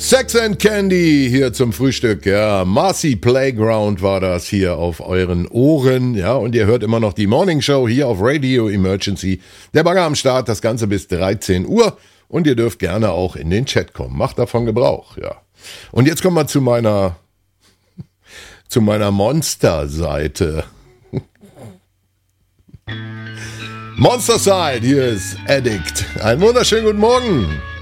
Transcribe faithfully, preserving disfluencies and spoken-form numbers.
Sex and Candy hier zum Frühstück, ja. Marcy Playground war das hier auf euren Ohren, ja. Und ihr hört immer noch die Morning Show hier auf Radio Emergency. Der Bagger am Start, das Ganze bis dreizehn Uhr. Und ihr dürft gerne auch in den Chat kommen. Macht davon Gebrauch, ja. Und jetzt kommen wir zu meiner, zu meiner Monster-Seite. Monster Side, hier ist Addict. Einen wunderschönen guten Morgen.